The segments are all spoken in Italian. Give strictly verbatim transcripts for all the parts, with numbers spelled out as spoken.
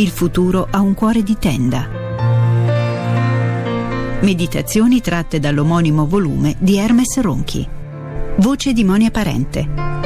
Il futuro ha un cuore di tenda. Meditazioni tratte dall'omonimo volume di Hermes Ronchi. Voce di Monia Parente.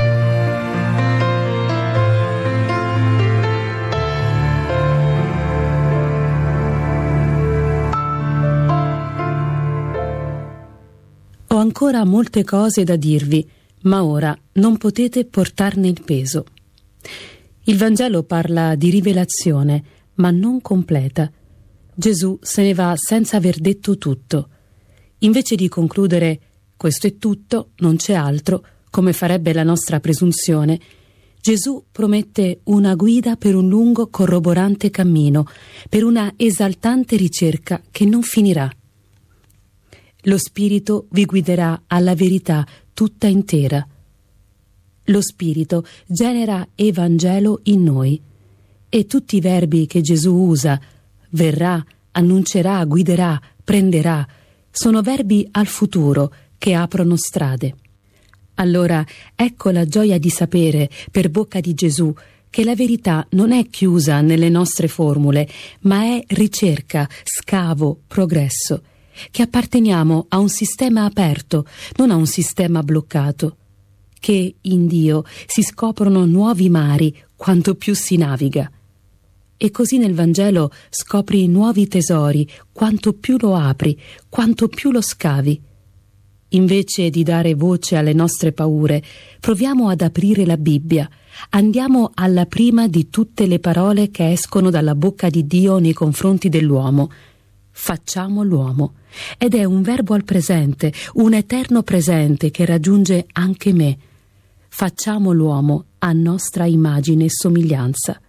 Ho ancora molte cose da dirvi, ma ora non potete portarne il peso. Il Vangelo parla di rivelazione, ma non completa. Gesù se ne va senza aver detto tutto. Invece di concludere «questo è tutto, non c'è altro», come farebbe la nostra presunzione, Gesù promette una guida per un lungo corroborante cammino, per una esaltante ricerca che non finirà. Lo Spirito vi guiderà alla verità tutta intera. Lo Spirito genera Evangelo in noi e tutti i verbi che Gesù usa, verrà, annuncerà, guiderà, prenderà, sono verbi al futuro che aprono strade. Allora ecco la gioia di sapere, per bocca di Gesù, che la verità non è chiusa nelle nostre formule, ma è ricerca, scavo, progresso, che apparteniamo a un sistema aperto, non a un sistema bloccato, che in Dio si scoprono nuovi mari quanto più si naviga. E così nel Vangelo scopri nuovi tesori quanto più lo apri, quanto più lo scavi. Invece di dare voce alle nostre paure, proviamo ad aprire la Bibbia, andiamo alla prima di tutte le parole che escono dalla bocca di Dio nei confronti dell'uomo. Facciamo l'uomo. Ed è un verbo al presente, un eterno presente che raggiunge anche me. Facciamo l'uomo a nostra immagine e somiglianza.